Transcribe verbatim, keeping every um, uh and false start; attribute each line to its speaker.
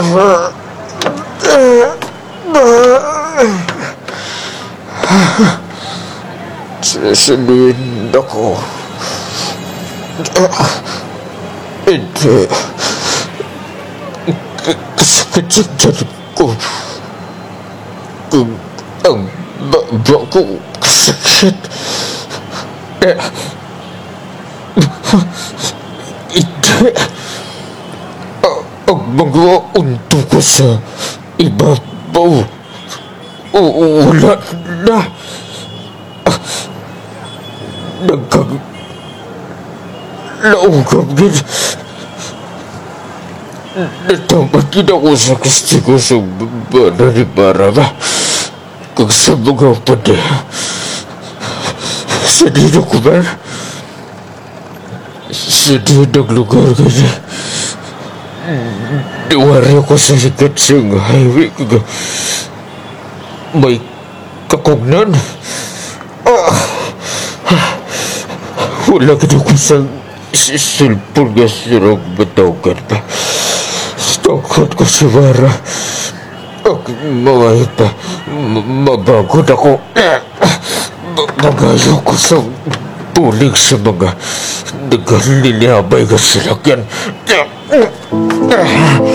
Speaker 1: Sasabihin ako. Hindi. Kasakit sa tiyan ko. Kung ang baba ko kasakit. Eh, hindi. Ang mga unto ko sa ibabaw. Wala na. Nagkag... Naugam din. Natamad din ako sa gusto ko sa bana ni Barama. Kung sa mga pati. Sa dito ko ba? Sa dito lugar kasi. Diwari ako sa sikat sa highway. May kakugnan. Ah! Wala ka na ko sa cellphone nga sirang matawgan pa. Stakot ko si Mara. Ang mga pa, mabagod ako. Magayo ko sa puling sa mga nagaliliyabay ka silakyan.